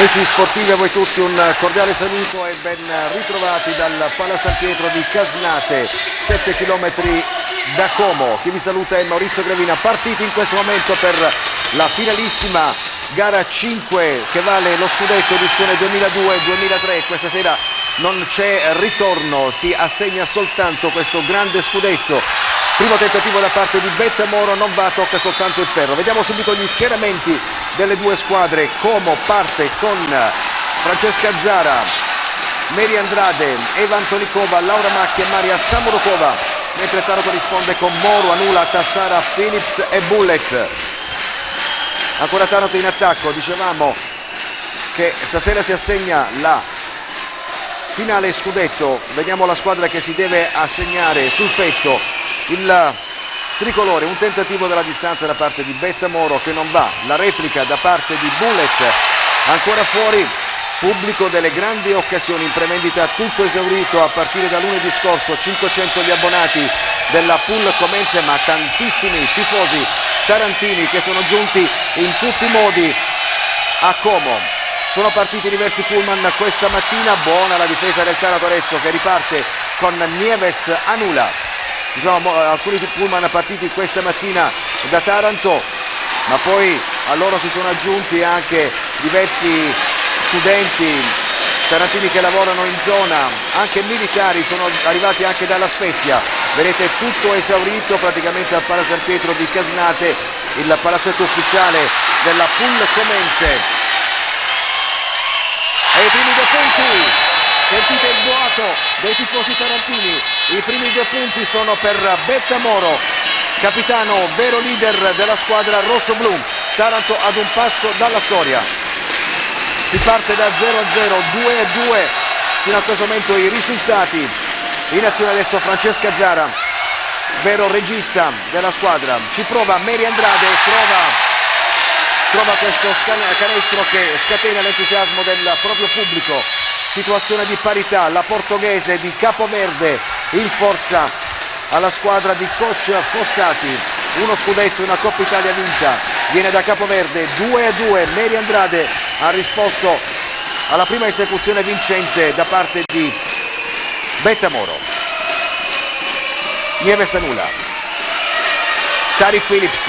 Amici sportivi, a voi tutti un cordiale saluto e ben ritrovati dal Pala San Pietro di Casnate, 7 km da Como. Chi vi saluta è Maurizio Gravina, partiti in questo momento per la finalissima gara 5 che vale lo scudetto edizione 2002-2003. Questa sera non c'è ritorno, si assegna soltanto questo grande scudetto. Primo tentativo da parte di Bettamoro, non va, tocca soltanto il ferro. Vediamo subito gli schieramenti delle due squadre. Como parte con Francesca Zara, Mary Andrade, Eva Antonikova, Laura Macchi e Maria Samorukova, mentre Taranto risponde con Moro, Anula, Tassara, Phillips e Bullet. Ancora Taranto in attacco, dicevamo che stasera si assegna la finale scudetto. Vediamo la squadra che si deve assegnare sul petto il tricolore, un tentativo dalla distanza da parte di Bettamoro che non va, la replica da parte di Bullet, ancora fuori, pubblico delle grandi occasioni, in prevendita tutto esaurito a partire da lunedì scorso, 500 gli abbonati della Pool Comense, ma tantissimi tifosi tarantini che sono giunti in tutti i modi a Como. Sono partiti diversi pullman questa mattina, buona la difesa del Taranto adesso che riparte con Nieves Anula. Diciamo, alcuni pullman partiti questa mattina da Taranto, ma poi a loro si sono aggiunti anche diversi studenti tarantini che lavorano in zona, anche militari sono arrivati anche dalla Spezia. Vedete tutto esaurito praticamente al Pala San Pietro di Casnate, il palazzetto ufficiale della Pool Comense. E i primi due punti, sentite il boato dei tifosi tarantini. I primi due punti sono per Bettamoro, capitano, vero leader della squadra rosso-blu. Taranto ad un passo dalla storia. Si parte da 0-0, 2-2 fino a questo momento i risultati. In azione adesso Francesca Zara, vero regista della squadra. Ci prova Mary Andrade e trova questo canestro che scatena l'entusiasmo del proprio pubblico. Situazione di parità, la portoghese di Capoverde in forza alla squadra di coach Fossati. Uno scudetto, una Coppa Italia vinta, viene da Capoverde, 2-2. Mary Andrade ha risposto alla prima esecuzione vincente da parte di Bettamoro. Nieves Anula, Tari Phillips,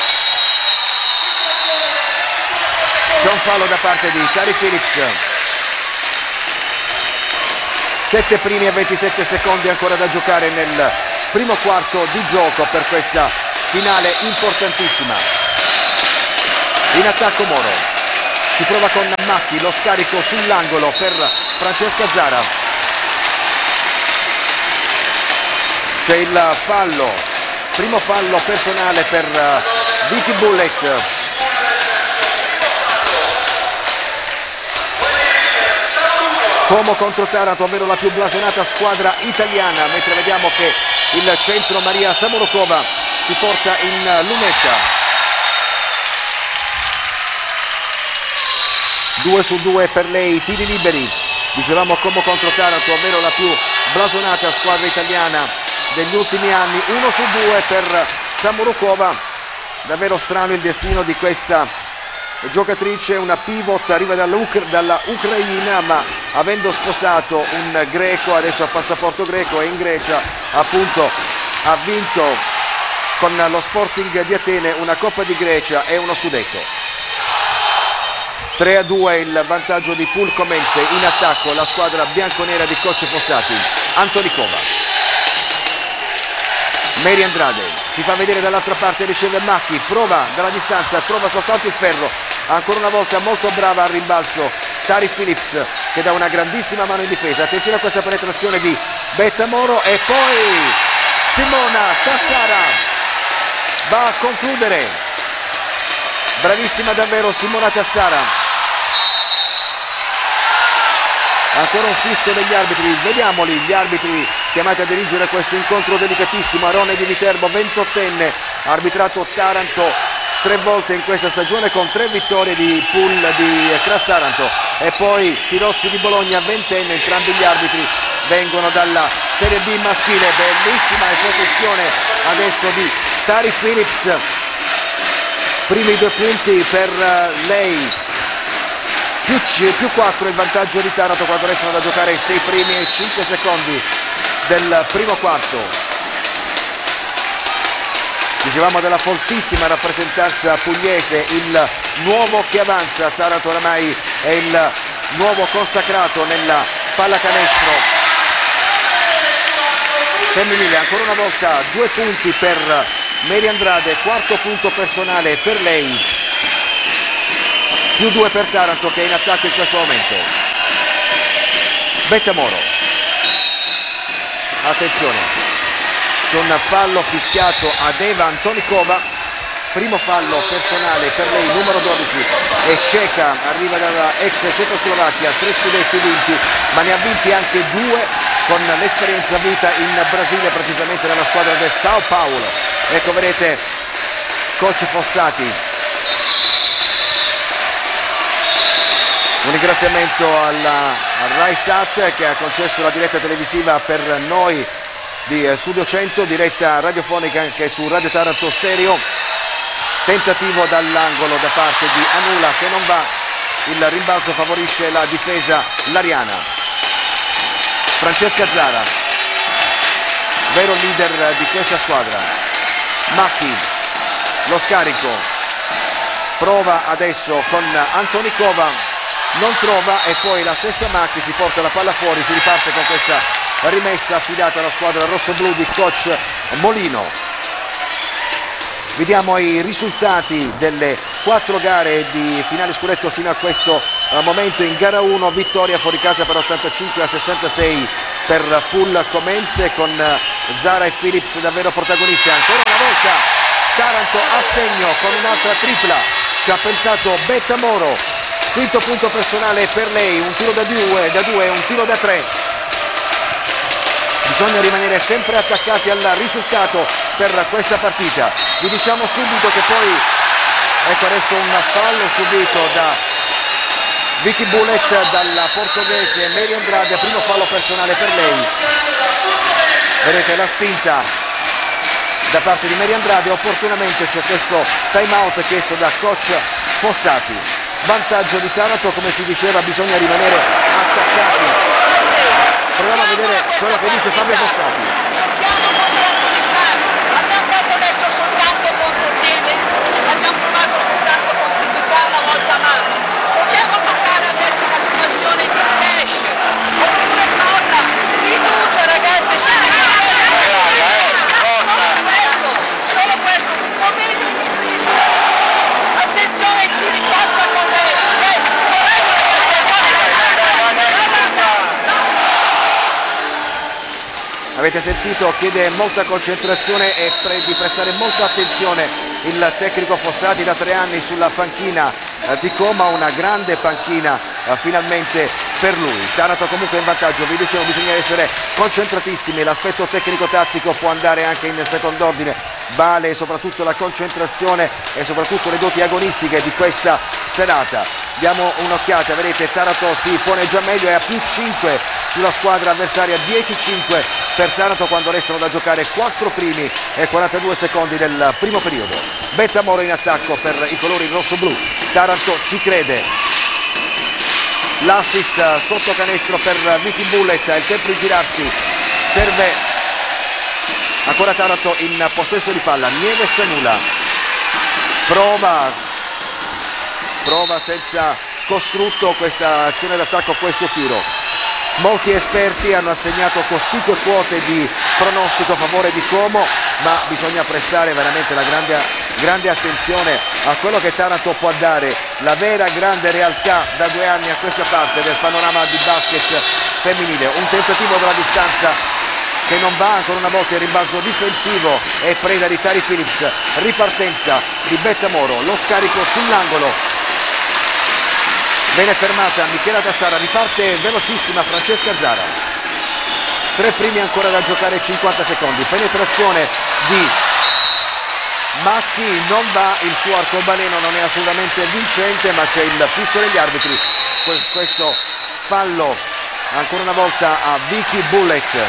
c'è un fallo da parte di Tari Phillips. 7 primi e 27 secondi ancora da giocare nel primo quarto di gioco per questa finale importantissima. In attacco Moro, si prova con Macchi, lo scarico sull'angolo per Francesca Zara. C'è il fallo, primo fallo personale per Vicky Bullet. Como contro Taranto, ovvero la più blasonata squadra italiana, mentre vediamo che il centro Maria Samorukova si porta in lunetta. 2 su 2 per lei, tiri liberi. Dicevamo Como contro Taranto, ovvero la più blasonata squadra italiana degli ultimi anni. 1 su 2 per Samorukova. Davvero strano il destino di questa giocatrice, una pivot, arriva dalla Ucraina, ma avendo sposato un greco, adesso ha passaporto greco e in Grecia appunto ha vinto con lo Sporting di Atene una Coppa di Grecia e uno scudetto. 3-2 il vantaggio di Pool Comense. In attacco la squadra bianconera di coach Fossati. Antonikova, Mary Andrade, si fa vedere dall'altra parte, riceve Macchi, prova dalla distanza, trova soltanto il ferro. Ancora una volta molto brava al rimbalzo Tari Phillips che dà una grandissima mano in difesa. Attenzione a questa penetrazione di Bettamoro e poi Simona Tassara va a concludere. Bravissima davvero Simona Tassara. Ancora un fischio degli arbitri, vediamoli gli arbitri chiamati a dirigere questo incontro delicatissimo. Arone di Viterbo, 28enne, ha arbitrato Taranto 3 volte in questa stagione con 3 vittorie di Pool di Cras Taranto, e poi Tirozzi di Bologna, 20enne, entrambi gli arbitri vengono dalla Serie B maschile. Bellissima esecuzione adesso di Tari Phillips, primi 2 punti per lei. più 4 il vantaggio di Taranto quando restano da giocare i 6 primi e 5 secondi del primo quarto. Dicevamo della fortissima rappresentanza pugliese, il nuovo che avanza. Taranto oramai è il nuovo consacrato nella pallacanestro femminile. Ancora una volta 2 punti per Mary Andrade, quarto punto personale per lei, più 2 per Taranto che è in attacco in questo momento. Betta Moro, attenzione, con fallo fischiato ad Eva Antonikova, primo fallo personale per lei, numero 12, e ceca, arriva dalla ex Cecoslovacchia, 3 scudetti vinti, ma ne ha vinti anche 2 con l'esperienza vita in Brasile, precisamente nella squadra del Sao Paulo. Ecco, vedete coach Fossati. Un ringraziamento al Rai Sat che ha concesso la diretta televisiva per noi di Studio 100, diretta radiofonica anche su Radio Taranto Stereo. Tentativo dall'angolo da parte di Anula che non va, il rimbalzo favorisce la difesa lariana. Francesca Zara, vero leader di questa squadra. Macchi, lo scarico, prova adesso con Antonikova, non trova, e poi la stessa Macchi si porta la palla fuori, si riparte con questa rimessa affidata alla squadra rossoblu di coach Molino. Vediamo i risultati delle 4 gare di finale scudetto sino a questo momento. In gara 1 vittoria fuori casa per 85-66 per Pool Comense, con Zara e Phillips davvero protagonisti. Ancora una volta Taranto a segno con un'altra tripla, ci ha pensato Betta Moro, quinto punto personale per lei, un tiro da 2 e un tiro da 3. Bisogna rimanere sempre attaccati al risultato per questa partita. Vi diciamo subito che poi, ecco adesso un fallo subito da Vicky Bullet dalla portoghese Mary Andrade, primo fallo personale per lei. Vedete la spinta da parte di Mary Andrade, opportunamente c'è questo time out chiesto da coach Fossati. Vantaggio di Taranto, come si diceva bisogna rimanere attaccati. Proviamo a vedere quello che dice Fabio Fossati. Abbiamo fatto adesso soltanto contropiede, abbiamo provato soltanto contropiede una volta a mano. Proviamo a toccare adesso una situazione di flash, oppure colla, fiducia ragazzi, solo questo, un momento di crisi. Attenzione chi ripassa con lei. Avete sentito, chiede molta concentrazione e di prestare molta attenzione il tecnico Fossati, da 3 anni sulla panchina di Como, una grande panchina finalmente per lui. Taranto comunque in vantaggio, vi dicevo bisogna essere concentratissimi, l'aspetto tecnico-tattico può andare anche in secondo ordine, vale soprattutto la concentrazione e soprattutto le doti agonistiche di questa serata. Diamo un'occhiata, vedete Taranto si pone già meglio, è a più 5 sulla squadra avversaria, 10-5 per Taranto quando restano da giocare 4 primi e 42 secondi del primo periodo. Betta Moro in attacco per i colori rosso-blu, Taranto ci crede. L'assist sotto canestro per Vicky Bullet, è il tempo di girarsi, serve ancora Taranto in possesso di palla. Nieves Anula prova senza costrutto questa azione d'attacco, questo tiro. Molti esperti hanno assegnato cospicue quote di pronostico a favore di Como, ma bisogna prestare veramente la grande attenzione a quello che Taranto può dare, la vera grande realtà da 2 anni a questa parte del panorama di basket femminile. Un tentativo dalla distanza che non va, ancora una volta il rimbalzo difensivo e preda di Tari Phillips, ripartenza di Betta Moro, lo scarico sull'angolo. Viene fermata Michela Tassara, riparte velocissima Francesca Zara. 3 primi ancora da giocare, 50 secondi. Penetrazione di Macchi, non va, il suo arcobaleno non è assolutamente vincente, ma c'è il fischio degli arbitri. Questo fallo ancora una volta a Vicky Bullet.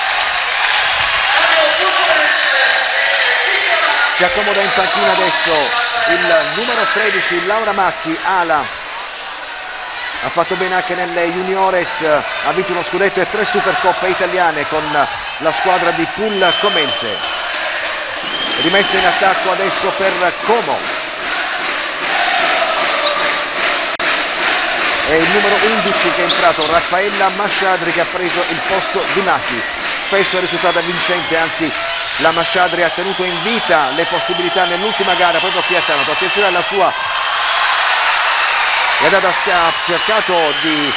Si accomoda in panchina adesso il numero 13 Laura Macchi, ala ha fatto bene anche nelle juniores, ha vinto uno scudetto e 3 supercoppe italiane con la squadra di Pul Comense. Rimessa in attacco adesso per Como. È il numero 11 che è entrato, Raffaella Masciadri, che ha preso il posto di Macchi. Spesso è risultata vincente, anzi la Masciadri ha tenuto in vita le possibilità nell'ultima gara proprio qui a Taranto. Attenzione alla sua, ha cercato di